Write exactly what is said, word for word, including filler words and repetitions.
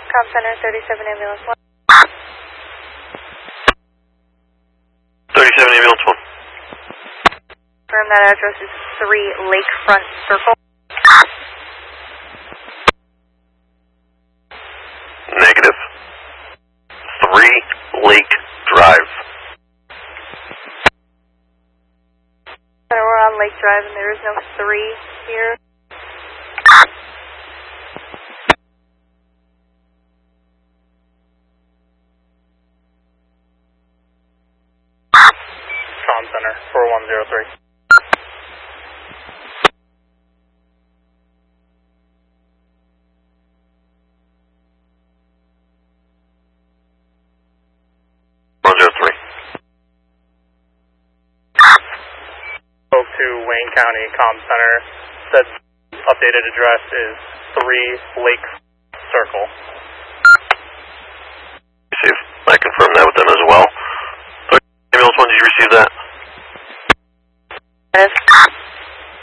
Com Center, thirty-seven ambulance one. thirty-seven ambulance one. Confirm that address is three Lakefront Circle. Negative. three Lake Drive. Center, we're on Lake Drive and there is no three here. Com Center, four one zero three. one zero three. Spoke to Wayne County Com Center, said updated address is three Lake Circle. Receive. I confirmed that with them as well. Ambulance one, did you receive that? Yes.